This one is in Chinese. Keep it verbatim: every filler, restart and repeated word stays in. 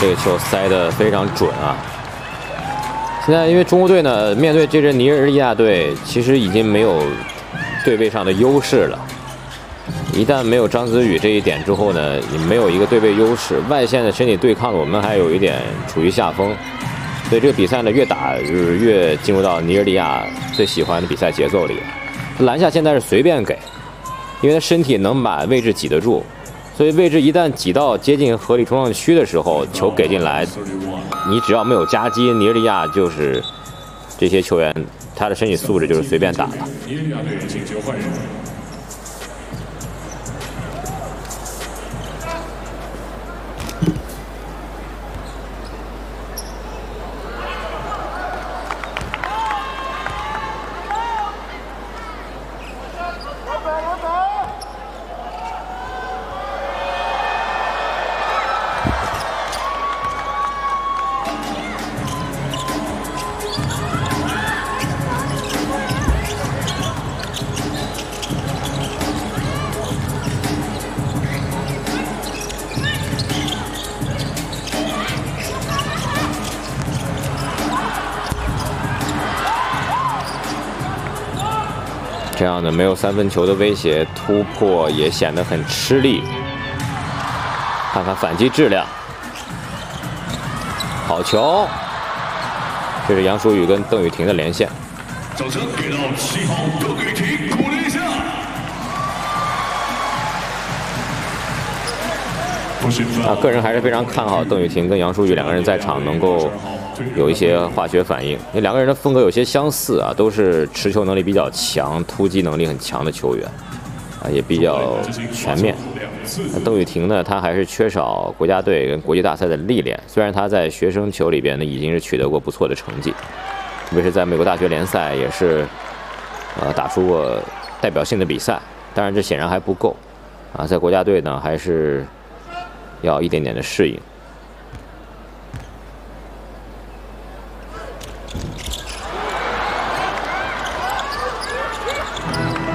这个球塞得非常准啊！现在因为中国队呢，面对这支尼日利亚队，其实已经没有对位上的优势了。一旦没有张子宇这一点之后呢，你没有一个对位优势，外线的身体对抗，我们还有一点处于下风。所以这个比赛呢，越打就是越进入到尼日利亚最喜欢的比赛节奏里。篮下现在是随便给，因为他身体能把位置挤得住。 所以位置一旦挤到接近合理冲撞区的时候，球给进来，你只要没有夹击，尼日利亚就是这些球员，他的身体素质就是随便打的。 尼日利亚队请求换人。 这样的没有三分球的威胁，突破也显得很吃力。看看反击质量，好球！这是杨舒宇跟邓雨婷的连线。 掌声给到七号邓雨婷，鼓励一下。 啊，个人还是非常看好邓雨婷跟杨舒宇两个人在场能够有一些化学反应，因为两个人的风格有些相似啊，都是持球能力比较强、突击能力很强的球员，啊，也比较全面。那邓雨婷呢，她还是缺少国家队跟国际大赛的历练，虽然她在学生球里边呢已经是取得过不错的成绩，特别是在美国大学联赛也是呃打出过代表性的比赛，当然这显然还不够啊，在国家队呢还是要一点点的适应。